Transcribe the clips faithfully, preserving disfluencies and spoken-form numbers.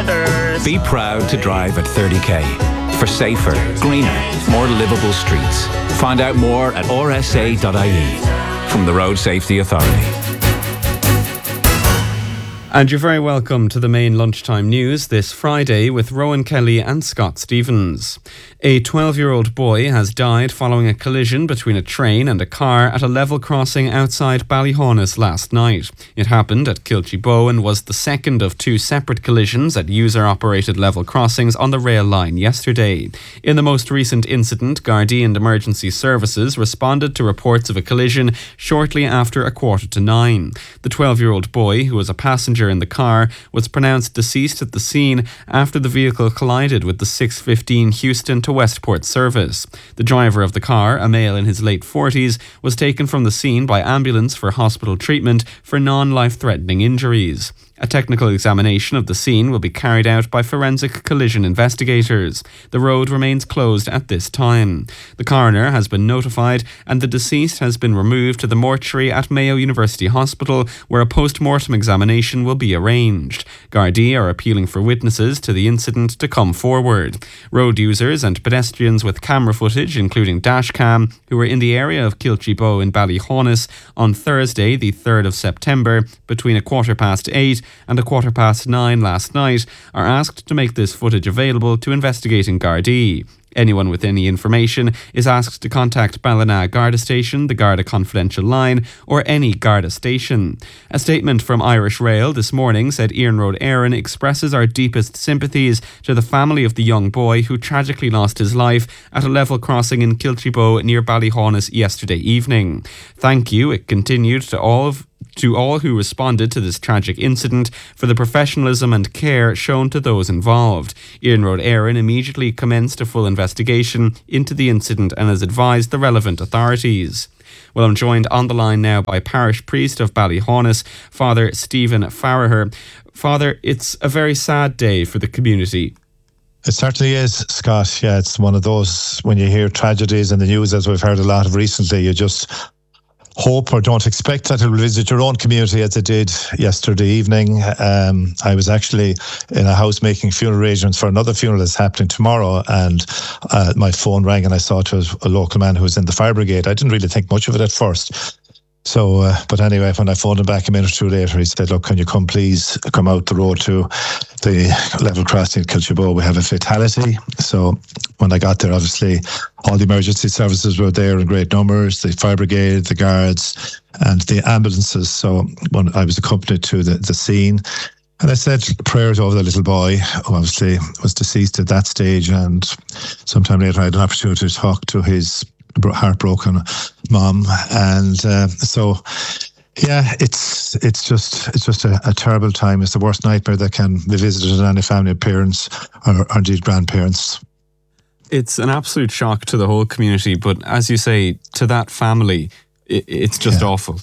others. Be proud to drive at thirty k for safer, greener, more livable streets. Find out more at r s a dot i e from the Road Safety Authority. And you're very welcome to the main lunchtime news this Friday with Rowan Kelly and Scott Stevens. A twelve-year-old boy has died following a collision between a train and a car at a level crossing outside Ballyhaunis last night. It happened at Kilchie and was the second of two separate collisions at user-operated level crossings on the rail line yesterday. In the most recent incident, Gardaí and Emergency Services responded to reports of a collision shortly after a quarter to nine. The twelve-year-old boy, who was a passenger in the car, was pronounced deceased at the scene after the vehicle collided with the six fifteen Houston to Westport service. The driver of the car, a male in his late forties, was taken from the scene by ambulance for hospital treatment for non-life-threatening injuries. A technical examination of the scene will be carried out by forensic collision investigators. The road remains closed at this time. The coroner has been notified and the deceased has been removed to the mortuary at Mayo University Hospital, where a post-mortem examination will be arranged. Gardaí are appealing for witnesses to the incident to come forward. Road users and pedestrians with camera footage, including dashcam, who were in the area of Kilchie Bow in Ballyhaunis on Thursday, the third of September, between a quarter past eight and a quarter past nine last night, are asked to make this footage available to investigating Gardaí. Anyone with any information is asked to contact Ballina Garda Station, the Garda Confidential Line, or any Garda station. A statement from Irish Rail this morning said Ian Road Éireann expresses our deepest sympathies to the family of the young boy who tragically lost his life at a level crossing in Kilchie Bow near Ballyhaunis yesterday evening. Thank you, it continued, to all of to all who responded to this tragic incident for the professionalism and care shown to those involved. Ian Road Éireann immediately commenced a full investigation into the incident and has advised the relevant authorities. Well, I'm joined on the line now by parish priest of Ballyhaunis, Father Stephen Farraher. Father, it's a very sad day for the community. It certainly is, Scott. Yeah, it's one of those, when you hear tragedies in the news, as we've heard a lot of recently, you just hope or don't expect that it will visit your own community as it did yesterday evening. Um, I was actually in a house making funeral arrangements for another funeral that's happening tomorrow, and uh, my phone rang and I saw it was a local man who was in the fire brigade. I didn't really think much of it at first. So, uh, but anyway, when I phoned him back a minute or two later, he said, look, can you come please come out the road to the level crossing at Kilchie Bow? We have a fatality. So when I got there, obviously, all the emergency services were there in great numbers, the fire brigade, the guards, and the ambulances. So when I was accompanied to the, the scene, and I said prayers over the little boy, who obviously was deceased at that stage. And sometime later, I had an opportunity to talk to his heartbroken mom, and uh, so yeah, it's it's just it's just a, a terrible time. It's the worst nightmare that can be visited on any family of parents or, or indeed grandparents. It's an absolute shock to the whole community, but as you say, to that family, it, it's just yeah. awful.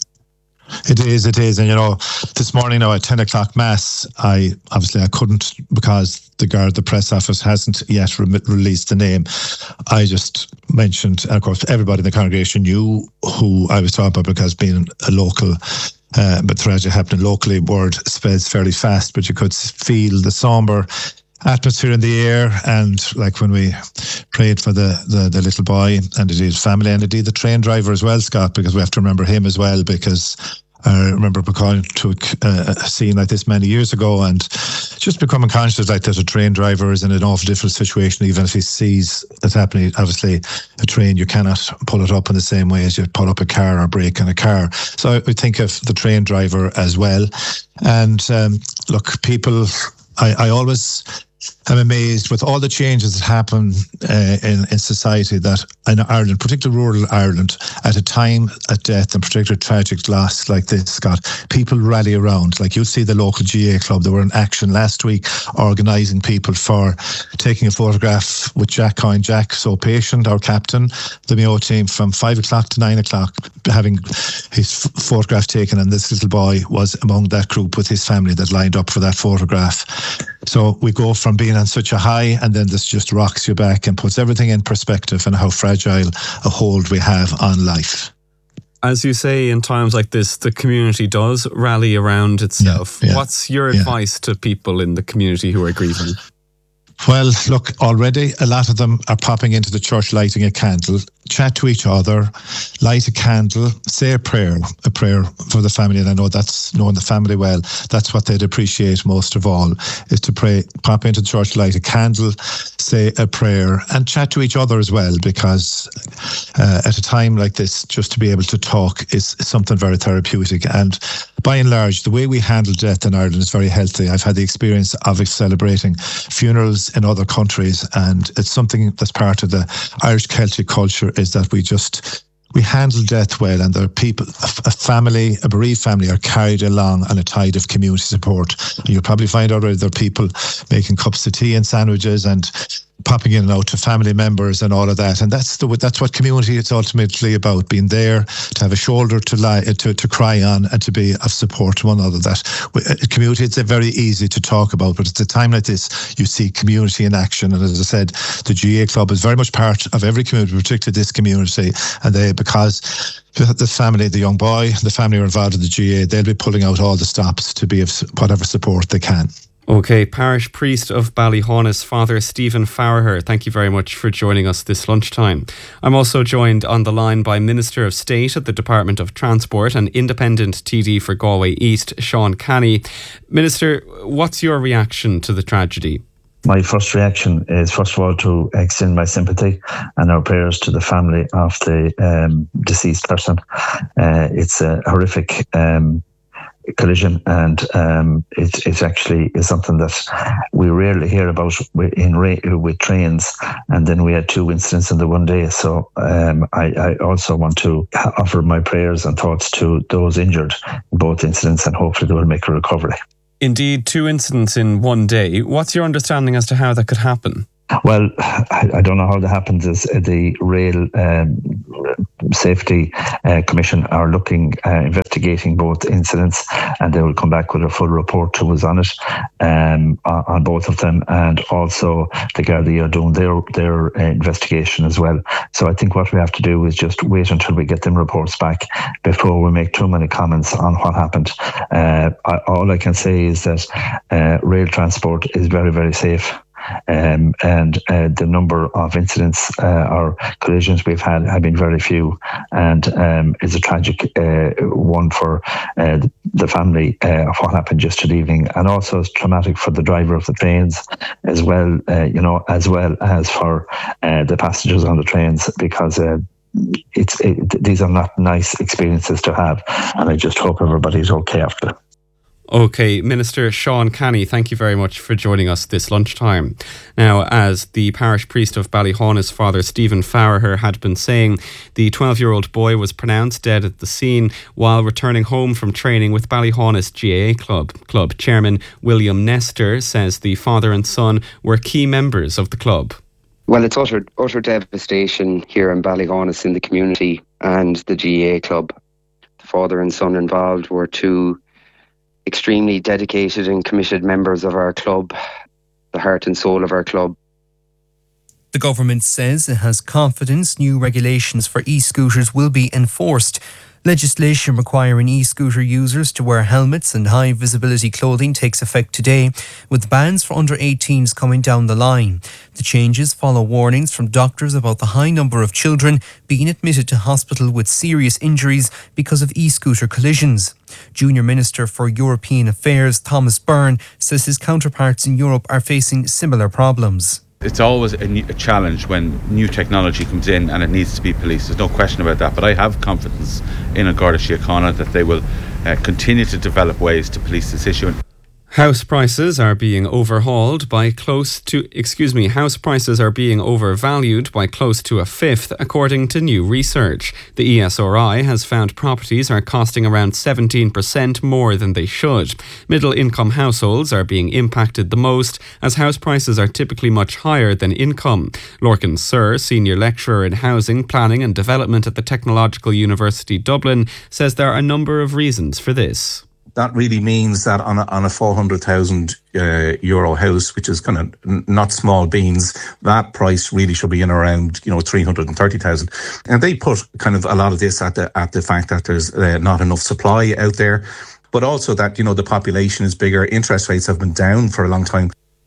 It is, it is. And, you know, this morning now at ten o'clock Mass, I obviously I couldn't, because the guard, the press office hasn't yet re- released the name. I just mentioned, and of course, everybody in the congregation knew who I was talking about, because being a local, uh, but tragedy happening locally, word spreads fairly fast, but you could feel the sombre atmosphere in the air. And like when we prayed for the, the, the little boy and indeed his family, and indeed the train driver as well, Scott, because we have to remember him as well, because I remember going to a, a scene like this many years ago and just becoming conscious like that a train driver is in an awful different situation, even if he sees it's happening. Obviously, a train, you cannot pull it up in the same way as you pull up a car or brake on a car. So I would think of the train driver as well. And um, look, people, I, I always... I'm amazed with all the changes that happen uh, in, in society, that in Ireland, particularly rural Ireland, at a time of death and particularly tragic loss like this, Scott, people rally around. Like you'll see the local G A club, they were in action last week organising people for taking a photograph with Jack Coyne. Jack, so patient, our captain, the Mayo team, from five o'clock to nine o'clock, having his f- photograph taken, and this little boy was among that group with his family that lined up for that photograph. So we go from being on such a high, and then this just rocks you back and puts everything in perspective and how fragile a hold we have on life. As you say, in times like this, the community does rally around itself. Yeah, yeah, What's your yeah. advice to people in the community who are grieving? Well, look, already a lot of them are popping into the church, lighting a candle, chat to each other, light a candle, say a prayer, a prayer for the family. And I know that's knowing the family well. That's what they'd appreciate most of all, is to pray, pop into the church, light a candle, say a prayer, and chat to each other as well, because uh, at a time like this, just to be able to talk is, is something very therapeutic. And by and large, the way we handle death in Ireland is very healthy. I've had the experience of celebrating funerals in other countries, and it's something that's part of the Irish Celtic culture, is that we just we handle death well, and there are people, a family, a bereaved family are carried along on a tide of community support. And you'll probably find already there are people making cups of tea and sandwiches and popping in and out to family members and all of that. And that's the that's what community is ultimately about, being there to have a shoulder to lie to, to cry on and to be of support to one another. That community, it's very easy to talk about, but at a time like this, you see community in action. And as I said, the G A A Club is very much part of every community, particularly this community. And they, because the family, the young boy, the family are involved in the G A A, they'll be pulling out all the stops to be of whatever support they can. Okay, Parish Priest of Ballyhaunis, Father Stephen Farraher, thank you very much for joining us this lunchtime. I'm also joined on the line by Minister of State at the Department of Transport and Independent T D for Galway East, Sean Canny. Minister, what's your reaction to the tragedy? My first reaction is, first of all, to extend my sympathy and our prayers to the family of the um, deceased person. Uh, it's a horrific um collision, and um, it, it actually is something that we rarely hear about in with trains, and then we had two incidents in the one day. So um, I, I also want to offer my prayers and thoughts to those injured in both incidents, and hopefully they will make a recovery. Indeed, two incidents in one day. What's your understanding as to how that could happen? Well, I, I don't know how that happens. Is the Rail um, Safety uh, Commission are looking, uh, investigating both incidents, and they will come back with a full report to us on it, um, on, on both of them, and also the Gardaí are doing their their uh, investigation as well. So I think what we have to do is just wait until we get them reports back before we make too many comments on what happened. Uh, I, all I can say is that uh, rail transport is very, very safe. Um, and uh, the number of incidents uh, or collisions we've had have been very few, and um, it's a tragic uh, one for uh, the family uh, of what happened just evening, and also it's traumatic for the driver of the trains as well, uh, you know, as well as for uh, the passengers on the trains, because uh, it's it, these are not nice experiences to have, and I just hope everybody's okay after. Okay, Minister Sean Canny, thank you very much for joining us this lunchtime. Now, as the Parish Priest of Ballyhaunis, Father Stephen Farraher, had been saying, the twelve-year-old boy was pronounced dead at the scene while returning home from training with Ballyhaunis G A A Club. Club Chairman William Nestor says the father and son were key members of the club. Well, it's utter, utter devastation here in Ballyhaunis, in the community and the G A A Club. The father and son involved were two extremely dedicated and committed members of our club, the heart and soul of our club. The government says it has confidence new regulations for e-scooters will be enforced. Legislation requiring e-scooter users to wear helmets and high visibility clothing takes effect today, with bans for under eighteens coming down the line. The changes follow warnings from doctors about the high number of children being admitted to hospital with serious injuries because of e-scooter collisions. Junior Minister for European Affairs Thomas Byrne says his counterparts in Europe are facing similar problems. It's always a, new, a challenge when new technology comes in and it needs to be policed. There's no question about that. But I have confidence in Garda Síochána that they will uh, continue to develop ways to police this issue. House prices are being overhauled by close to, excuse me, house prices are being overvalued by close to a fifth, according to new research. The E S R I has found properties are costing around seventeen percent more than they should. Middle-income households are being impacted the most, as house prices are typically much higher than income. Lorcan Sir, Senior Lecturer in Housing, Planning and Development at the Technological University Dublin, says there are a number of reasons for this. that really means that on a, on a four hundred thousand uh, euro house, which is kind of n- not small beans, that price really should be in around, you know, three hundred thirty thousand. And they put kind of a lot of this at the, at the fact that there's uh, not enough supply out there, but also that, you know, the population is bigger. Interest rates have been down for a long time.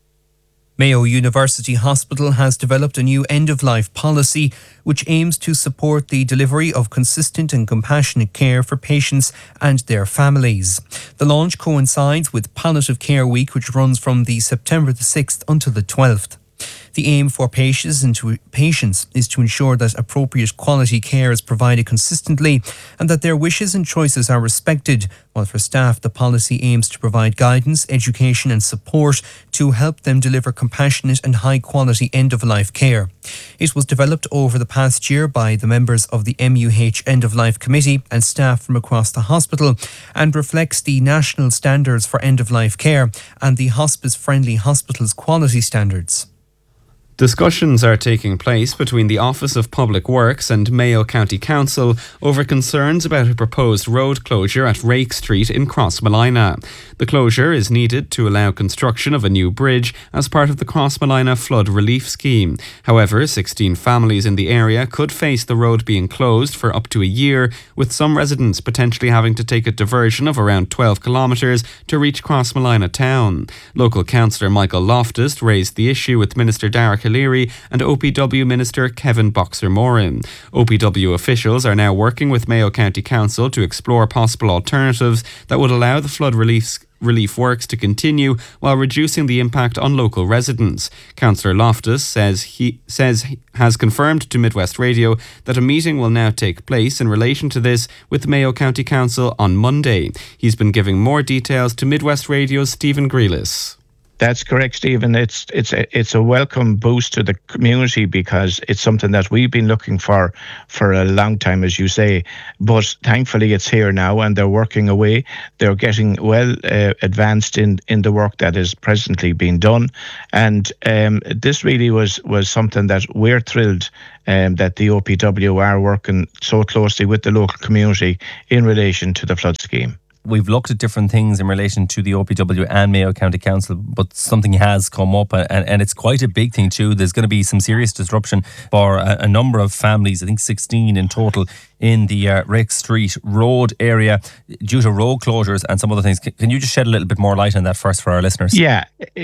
Mayo University Hospital has developed a new end-of-life policy which aims to support the delivery of consistent and compassionate care for patients and their families. The launch coincides with Palliative Care Week, which runs from the September the sixth until the twelfth. The aim for patients and to patients is to ensure that appropriate quality care is provided consistently and that their wishes and choices are respected, while for staff the policy aims to provide guidance, education and support to help them deliver compassionate and high quality end-of-life care. It was developed over the past year by the members of the M U H End-of-Life Committee and staff from across the hospital and reflects the national standards for end-of-life care and the hospice-friendly hospitals quality standards. Discussions are taking place between the Office of Public Works and Mayo County Council over concerns about a proposed road closure at Rake Street in Crossmolina. The closure is needed to allow construction of a new bridge as part of the Crossmolina flood relief scheme. However, sixteen families in the area could face the road being closed for up to a year, with some residents potentially having to take a diversion of around twelve kilometres to reach Crossmolina town. Local councillor Michael Loftus raised the issue with Minister Darragh O'Leary and O P W Minister Kevin Boxer-Moran. O P W officials are now working with Mayo County Council to explore possible alternatives that would allow the flood relief relief works to continue while reducing the impact on local residents. Councillor Loftus says he says he has confirmed to Midwest Radio that a meeting will now take place in relation to this with Mayo County Council on Monday. He's been giving more details to Midwest Radio's Stephen Grealis. That's correct, Stephen. It's it's a, it's a welcome boost to the community because it's something that we've been looking for for a long time, as you say. But thankfully, it's here now, and they're working away. They're getting well uh, advanced in, in the work that is presently being done, and um, this really was was something that we're thrilled um, that the O P W are working so closely with the local community in relation to the flood scheme. We've looked at different things in relation to the O P W and Mayo County Council, but something has come up, and, and it's quite a big thing too. There's going to be some serious disruption for a, a number of families, I think sixteen in total, in the uh, Rake Street Road area due to road closures and some other things. Can you just shed a little bit more light on that first for our listeners? Yeah,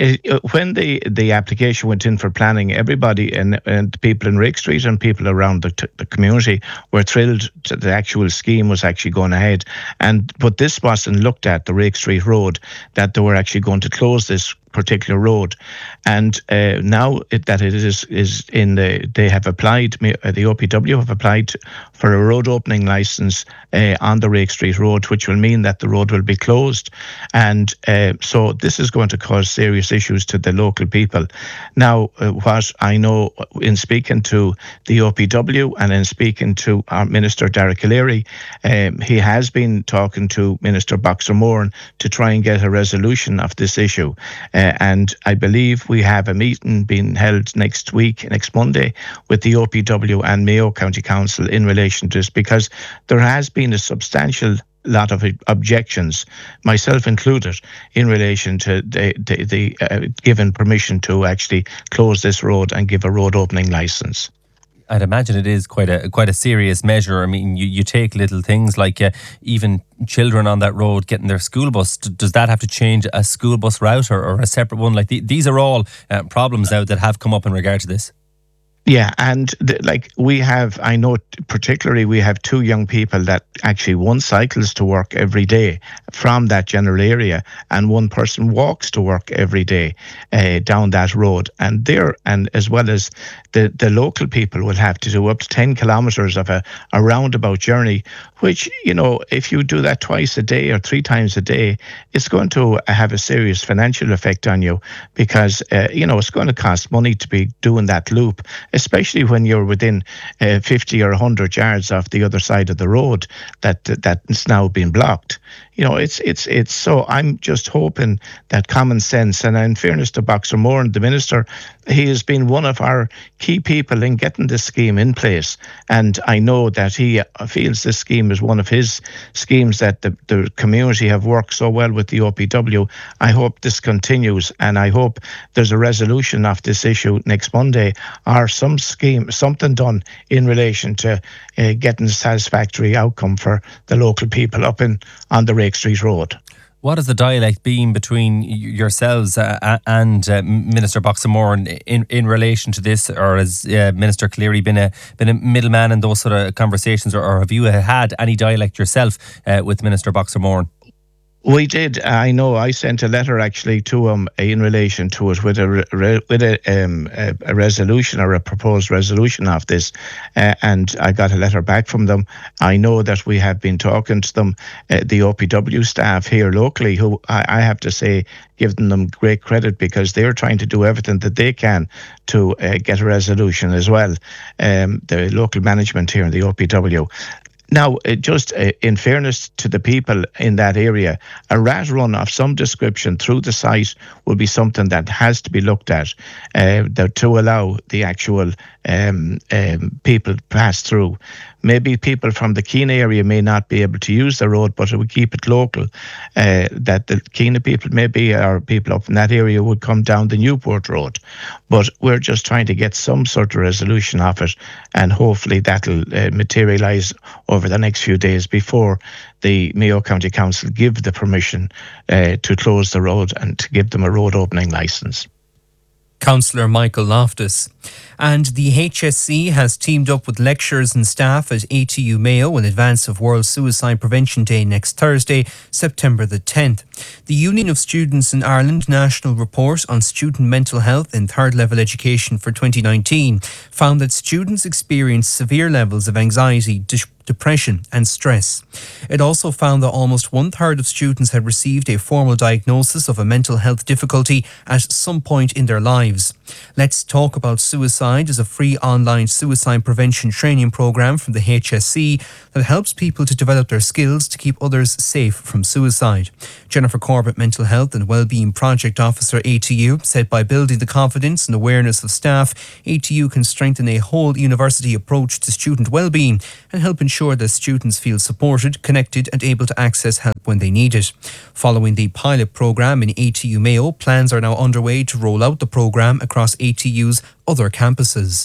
when the, the application went in for planning, everybody and, and people in Rake Street and people around the, t- the community were thrilled that the actual scheme was actually going ahead. And but this wasn't looked at, the Rake Street Road, that they were actually going to close this particular road, and uh, now it, that it is is in the they have applied the O P W have applied for a road opening license uh, on the Rake Street Road, which will mean that the road will be closed, and uh, so this is going to cause serious issues to the local people. Now, uh, what I know in speaking to the O P W and in speaking to our Minister Darragh O'Leary, um, he has been talking to Minister Boxer-Moran to try and get a resolution of this issue. Uh, Uh, and I believe we have a meeting being held next week, next Monday, with the O P W and Mayo County Council in relation to this, because there has been a substantial lot of objections, myself included, in relation to the, the, the uh, given permission to actually close this road and give a road opening licence. I'd imagine it is quite a quite a serious measure. I mean, you, you take little things like uh, even children on that road getting their school bus. D- does that have to change a school bus route or, or a separate one? Like the, these are all uh, problems now that have come up in regard to this. Yeah, and the, like we have, I know particularly we have two young people that actually one cycles to work every day from that general area, and one person walks to work every day uh, down that road. And there, and as well as the, the local people will have to do up to ten kilometres of a, a roundabout journey, which, you know, if you do that twice a day or three times a day, it's going to have a serious financial effect on you because, uh, you know, it's going to cost money to be doing that loop, especially when you're within uh, fifty or one hundred yards off the other side of the road that that's now been blocked. you know, it's it's it's so I'm just hoping that common sense, and in fairness to Boxer Moore and the minister, he has been one of our key people in getting this scheme in place, and I know that he feels this scheme is one of his schemes that the, the community have worked so well with the O P W. I hope this continues, and I hope there's a resolution of this issue next Monday, or some scheme, something done in relation to uh, getting a satisfactory outcome for the local people up in on the Rake Street Road. What has the dialect been between yourselves uh, and uh, Minister Boxer Moore in, in in relation to this, or has uh, Minister Cleary been a been a middleman in those sort of conversations, or, or have you had any dialect yourself uh, with Minister Boxer Moore? We did. I know. I sent a letter actually to him in relation to it with a re, with a, um, a a resolution or a proposed resolution of this, uh, and I got a letter back from them. I know that we have been talking to them, uh, the O P W staff here locally, who I, I have to say, giving them great credit because they're trying to do everything that they can to uh, get a resolution as well. Um, the local management here in the O P W. Now, uh, just uh, in fairness to the people in that area, a rat run of some description through the site will be something that has to be looked at uh, that, to allow the actual um, um, people to pass through. Maybe people from the Keena area may not be able to use the road, but it would keep it local. Uh, that the Keena people, maybe, or people up in that area would come down the Newport Road. But we're just trying to get some sort of resolution of it, and hopefully that'll uh, materialise over the next few days before the Mayo County Council give the permission uh, to close the road and to give them a road opening licence. Councillor Michael Loftus. And the H S C has teamed up with lecturers and staff at A T U Mayo in advance of World Suicide Prevention Day next Thursday, September the tenth. The Union of Students in Ireland National Report on Student Mental Health in Third Level Education for twenty nineteen found that students experience severe levels of anxiety, de- depression and stress. It also found that almost one third of students had received a formal diagnosis of a mental health difficulty at some point in their lives. Let's Talk About Suicide is a free online suicide prevention training programme from the H S C that helps people to develop their skills to keep others safe from suicide. Jennifer Corbett, Mental Health and Wellbeing Project Officer, A T U, said by building the confidence and awareness of staff, A T U can strengthen a whole university approach to student wellbeing and help ensure that students feel supported, connected and able to access help when they need it. Following the pilot programme in A T U Mayo, plans are now underway to roll out the programme across A T U's other campuses.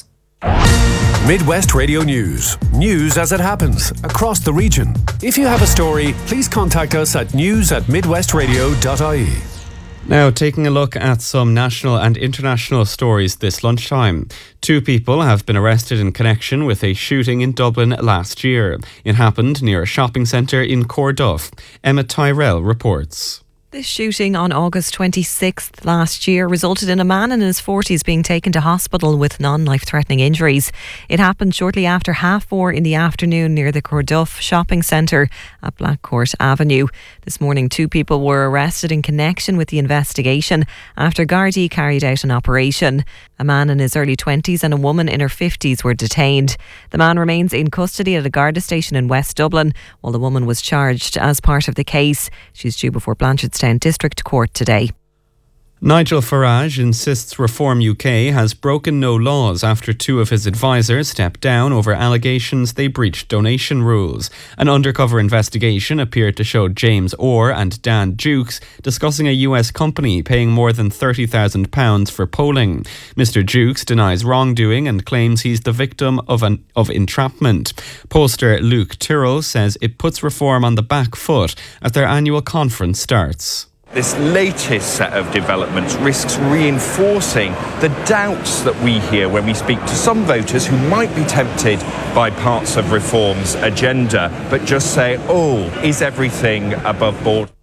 Midwest Radio News. News as it happens across the region. If you have a story, please contact us at news at midwestradio dot I E. Now, taking a look at some national and international stories this lunchtime. Two people have been arrested in connection with a shooting in Dublin last year. It happened near a shopping centre in Corduff. Emma Tyrell reports. This shooting on August twenty-sixth last year resulted in a man in his forties being taken to hospital with non-life-threatening injuries. It happened shortly after half four in the afternoon near the Corduff shopping centre at Blackcourt Avenue. This morning, two people were arrested in connection with the investigation after Gardaí carried out an operation. A man in his early twenties and a woman in her fifties were detained. The man remains in custody at a Garda station in West Dublin, while the woman was charged as part of the case. She's due before Blanchardstown District Court today. Nigel Farage insists Reform U K has broken no laws after two of his advisors stepped down over allegations they breached donation rules. An undercover investigation appeared to show James Orr and Dan Jukes discussing a U S company paying more than thirty thousand pounds for polling. Mister Jukes denies wrongdoing and claims he's the victim of an of entrapment. Pollster Luke Tyrrell says it puts Reform on the back foot as their annual conference starts. This latest set of developments risks reinforcing the doubts that we hear when we speak to some voters who might be tempted by parts of Reform's agenda, but just say, oh, is everything above board?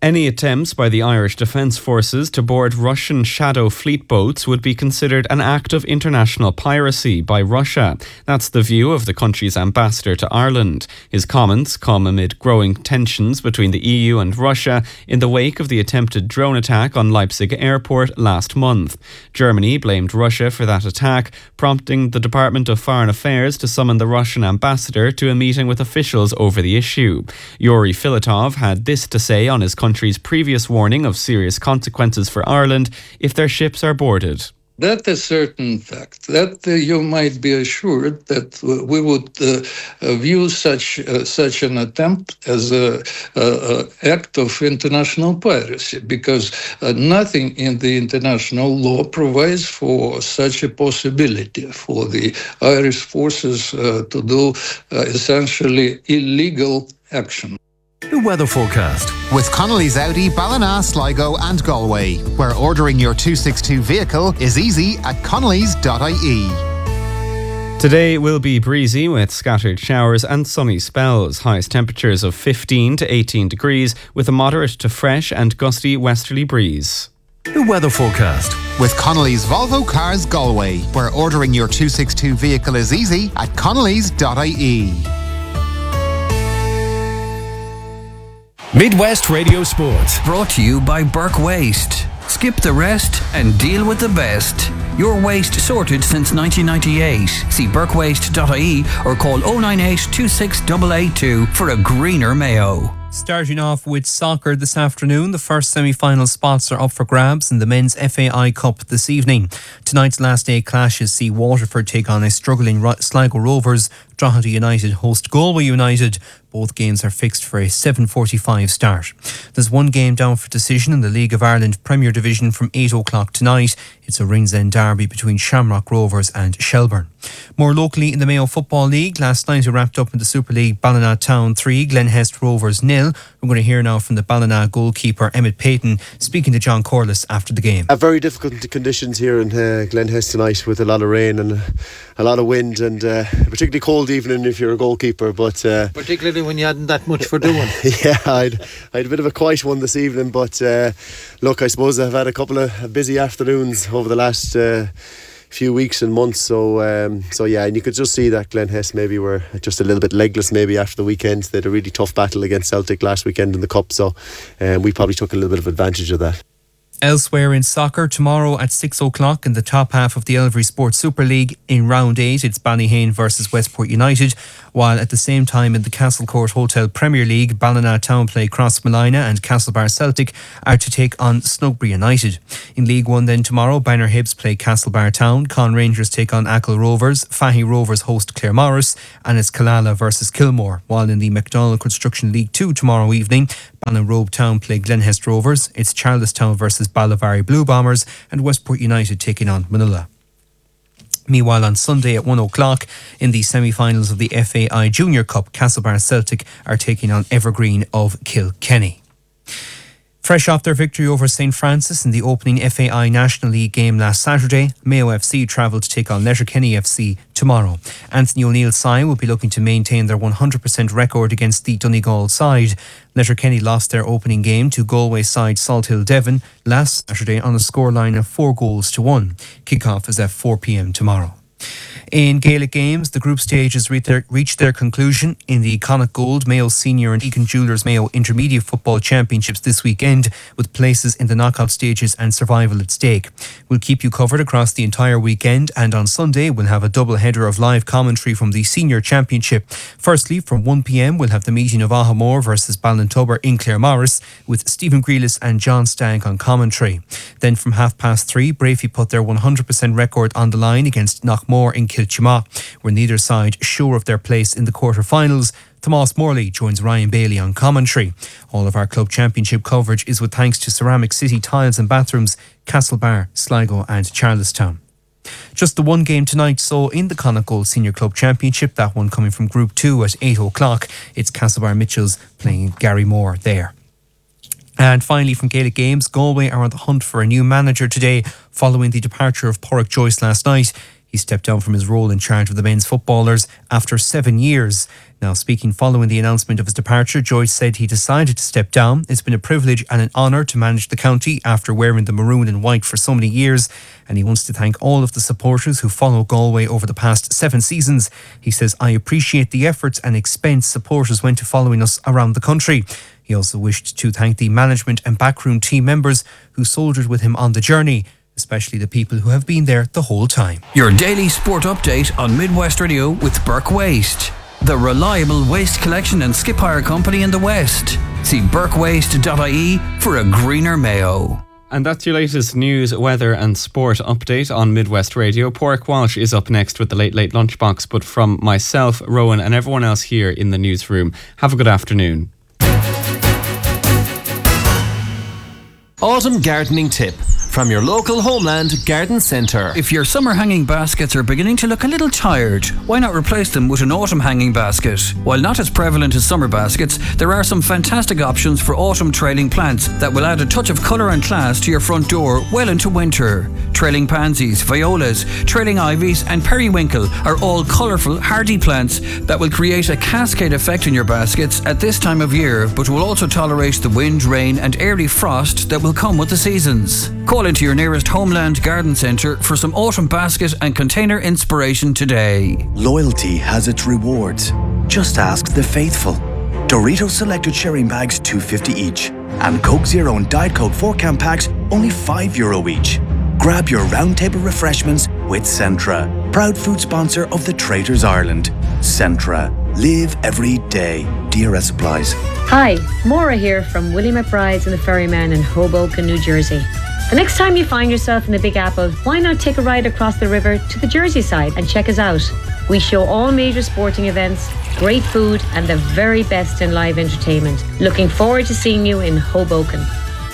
Any attempts by the Irish Defence Forces to board Russian shadow fleet boats would be considered an act of international piracy by Russia. That's the view of the country's ambassador to Ireland. His comments come amid growing tensions between the E U and Russia in the wake of the attempted drone attack on Leipzig airport last month. Germany blamed Russia for that attack, prompting the Department of Foreign Affairs to summon the Russian ambassador to a meeting with officials over the issue. Yuri Filatov had this to say on his country's previous warning of serious consequences for Ireland if their ships are boarded. That is certain fact. That uh, you might be assured that uh, we would uh, uh, view such uh, such an attempt as a, a, a act of international piracy, because uh, nothing in the international law provides for such a possibility for the Irish forces uh, to do uh, essentially illegal action. The weather forecast with Connolly's Audi, Ballina, Sligo and Galway, where ordering your two sixty-two vehicle is easy at connellys dot I E. Today will be breezy with scattered showers and sunny spells. Highest temperatures of fifteen to eighteen degrees with a moderate to fresh and gusty westerly breeze. The weather forecast with Connolly's Volvo Cars Galway, where ordering your two sixty-two vehicle is easy at connellys dot I E. Midwest Radio Sport. Brought to you by Burke Waste. Skip the rest and deal with the best. Your waste sorted since nineteen ninety-eight. See burke waste dot I E or call oh nine eight, two six eight eight two for a greener Mayo. Starting off with soccer this afternoon, the first semi-final spots are up for grabs in the Men's F A I Cup this evening. Tonight's last day clashes see Waterford take on a struggling Sligo Rovers. Drogheda United host Galway United. Both games are fixed for a seven forty-five start. There's one game down for decision in the League of Ireland Premier Division from eight o'clock tonight. It's a Ringsend derby between Shamrock Rovers and Shelburne. More locally in the Mayo Football League, last night we wrapped up in the Super League Ballina Town three, Glenhest Rovers nil. We're going to hear now from the Ballina goalkeeper Emmett Payton speaking to John Corliss after the game. Uh, very difficult conditions here in uh, Glenhest tonight with a lot of rain and a lot of wind and uh, particularly cold evening if you're a goalkeeper. But uh, particularly when you hadn't that much for doing. Yeah, I'd, I had a bit of a quiet one this evening, but uh, look, I suppose I've had a couple of busy afternoons over the last uh, few weeks and months, so um, so yeah, and you could just see that Glenhest maybe were just a little bit legless maybe after the weekend. They had a really tough battle against Celtic last weekend in the Cup, so um, we probably took a little bit of advantage of that. Elsewhere in soccer, tomorrow at six o'clock in the top half of the Elvery Sports Super League in round eight, it's Ballyhane versus Westport United, while at the same time in the Castlecourt Hotel Premier League, Ballina Town play Crossmolina and Castlebar Celtic are to take on Snugbury United. In League One then tomorrow, Banner Hibs play Castlebar Town, Con Rangers take on Achill Rovers, Fahy Rovers host Claremorris, and it's Killala versus Kilmore, while in the McDonald Construction League Two tomorrow evening, Ballinrobe Town play Glenhest Rovers, it's Charlestown versus Ballivary Blue Bombers, and Westport United taking on Manila. Meanwhile, on Sunday at one o'clock, in the semi-finals of the F A I Junior Cup, Castlebar Celtic are taking on Evergreen of Kilkenny. Fresh off their victory over Saint Francis in the opening F A I National League game last Saturday, Mayo F C travel to take on Letterkenny F C tomorrow. Anthony O'Neill's side will be looking to maintain their one hundred percent record against the Donegal side. Letterkenny lost their opening game to Galway side Salthill Devon last Saturday on a scoreline of four goals to one. Kickoff is at four p.m. tomorrow. In Gaelic games, the group stages reached their conclusion in the Connacht Gold, Mayo Senior and Egan Jewellers Mayo Intermediate Football Championships this weekend, with places in the knockout stages and survival at stake. We'll keep you covered across the entire weekend, and on Sunday we'll have a double header of live commentary from the Senior Championship. Firstly, from one p.m. we'll have the meeting of Ahamore versus Ballintubber in Claremorris, with Stephen Grealis and John Stagg on commentary. Then from half past three, Brafey put their one hundred percent record on the line against Knockmore in Kilchima, where neither side sure of their place in the quarter-finals. Tomas Morley joins Ryan Bailey on commentary. All of our club championship coverage is with thanks to Ceramic City Tiles and Bathrooms, Castlebar, Sligo and Charlestown. Just the one game tonight, so in the Connacht Gold Senior Club Championship, that one coming from Group two at eight o'clock. It's Castlebar Mitchells playing Gary Moore there. And finally, from Gaelic games, Galway are on the hunt for a new manager today following the departure of Porrick Joyce last night. He stepped down from his role in charge of the men's footballers after seven years. Now, speaking following the announcement of his departure, Joyce said he decided to step down. It's been a privilege and an honour to manage the county after wearing the maroon and white for so many years, and he wants to thank all of the supporters who follow Galway over the past seven seasons. He says, "I appreciate the efforts and expense supporters went to following us around the country." He also wished to thank the management and backroom team members who soldiered with him on the journey, especially the people who have been there the whole time. Your daily sport update on Midwest Radio with Burke Waste, the reliable waste collection and skip hire company in the West. See burke waste dot I E for a greener Mayo. And that's your latest news, weather and sport update on Midwest Radio. Porrick Walsh is up next with the Late Late Lunchbox, but from myself, Rowan and everyone else here in the newsroom, have a good afternoon. Autumn gardening tip from your local Homeland Garden Centre. If your summer hanging baskets are beginning to look a little tired, why not replace them with an autumn hanging basket? While not as prevalent as summer baskets, there are some fantastic options for autumn trailing plants that will add a touch of colour and class to your front door well into winter. Trailing pansies, violas, trailing ivies and periwinkle are all colourful, hardy plants that will create a cascade effect in your baskets at this time of year, but will also tolerate the wind, rain and early frost that will come with the seasons. Call into your nearest Homeland Garden Centre for some autumn basket and container inspiration today. Loyalty has its rewards. Just ask the faithful. Doritos selected sharing bags two dollars fifty each, and Coke Zero and Diet Coke four can packs only five euro each. Grab your roundtable refreshments with Centra, proud food sponsor of the Traders Ireland. Centra, live every day. D R S applies. Hi, Maura here from Willie McBride's and the Ferryman in Hoboken, New Jersey. The next time you find yourself in the Big Apple, why not take a ride across the river to the Jersey side and check us out? We show all major sporting events, great food and the very best in live entertainment. Looking forward to seeing you in Hoboken.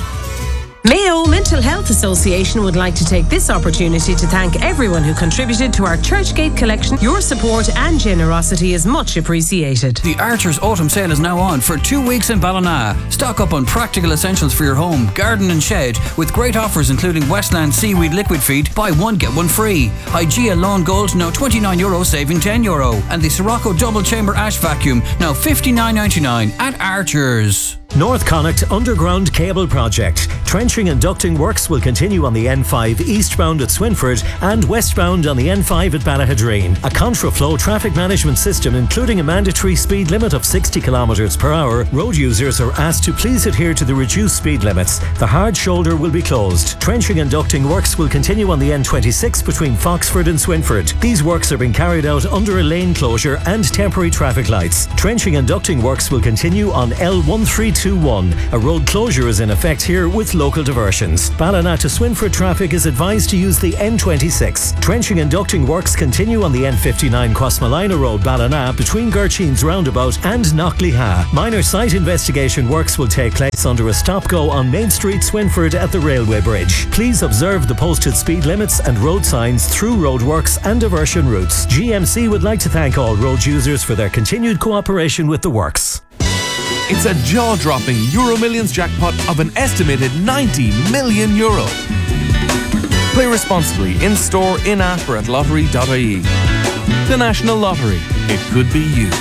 Mayo Mental Health Association would like to take this opportunity to thank everyone who contributed to our Churchgate collection. Your support and generosity is much appreciated. The Archer's Autumn Sale is now on for two weeks in Ballina. Stock up on practical essentials for your home, garden and shed with great offers including Westland Seaweed Liquid Feed, buy one get one free. Hygieia Lawn Gold now twenty-nine euro saving ten euro. And the Sirocco Double Chamber Ash Vacuum now fifty-nine ninety-nine at Archer's. North Connacht Underground Cable Project. Trenching and ducting works will continue on the N five eastbound at Swinford and westbound on the N five at Ballahadreen. A contraflow traffic management system including a mandatory speed limit of sixty kilometres per hour. Road users are asked to please adhere to the reduced speed limits. The hard shoulder will be closed. Trenching and ducting works will continue on the N twenty-six between Foxford and Swinford. These works are being carried out under a lane closure and temporary traffic lights. Trenching and ducting works will continue on L one three two one. A road closure is in effect here with local diversions. Ballina to Swinford traffic is advised to use the N twenty-six. Trenching and ducting works continue on the N fifty-nine Crossmalina Road, Ballina, between Gertcheen's Roundabout and Knockleha. Minor site investigation works will take place under a stop-go on Main Street, Swinford at the railway bridge. Please observe the posted speed limits and road signs through roadworks and diversion routes. G M C would like to thank all road users for their continued cooperation with the works. It's a jaw-dropping Euro Millions jackpot of an estimated ninety million euro. Play responsibly in-store, in-app or at lottery dot I E. The National Lottery. It could be you.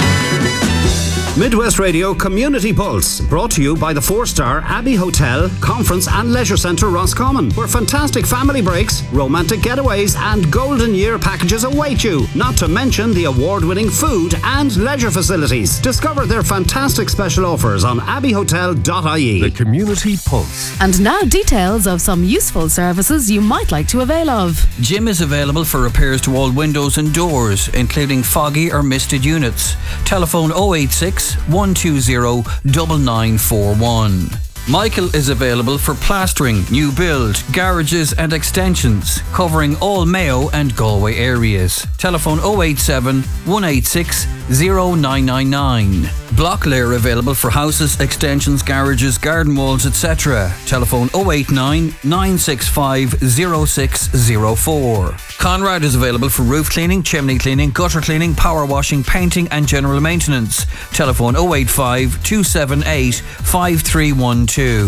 Midwest Radio Community Pulse, brought to you by the four-star Abbey Hotel, Conference and Leisure Centre Roscommon, where fantastic family breaks, romantic getaways and golden year packages await you, not to mention the award-winning food and leisure facilities. Discover their fantastic special offers on abbey hotel dot I E. The Community Pulse. And now details of some useful services you might like to avail of. Jim is available for repairs to all windows and doors, including foggy or misted units. Telephone oh eight six, one two zero, nine nine four one. Michael is available for plastering, new build, garages and extensions, covering all Mayo and Galway areas. Telephone oh eight seven, one eight six, zero nine nine nine. Block layer available for houses, extensions, garages, garden walls, et cetera. Telephone oh eight nine, nine six five, zero six zero four. Conrad is available for roof cleaning, chimney cleaning, gutter cleaning, power washing, painting and general maintenance. Telephone oh eight five, two seven eight, five three one two.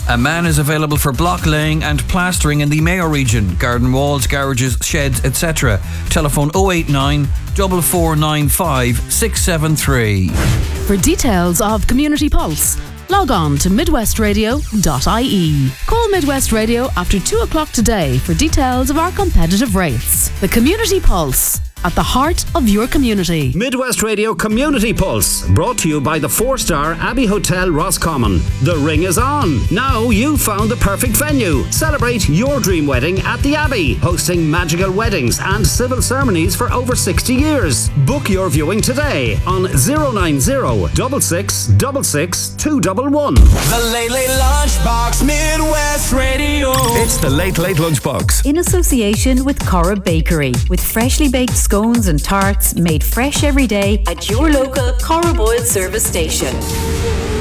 A man is available for block laying and plastering in the Mayo region. Garden walls, garages, sheds, et cetera. Telephone oh eight nine, four four nine five, six seven three. For details of Community Pulse, log on to midwest radio dot I E. Call Midwest Radio after two o'clock today for details of our competitive rates. The Community Pulse, at the heart of your community. Midwest Radio Community Pulse, brought to you by the four-star Abbey Hotel Roscommon. The ring is on. Now you've found the perfect venue. Celebrate your dream wedding at the Abbey, hosting magical weddings and civil ceremonies for over sixty years. Book your viewing today on zero nine zero, six six six six, two one one. The Late Late Lunchbox, Midwest Radio. It's the Late Late Lunchbox. In association with Cora Bakery, with freshly baked scones and tarts made fresh every day at your local Cora Boyle service station.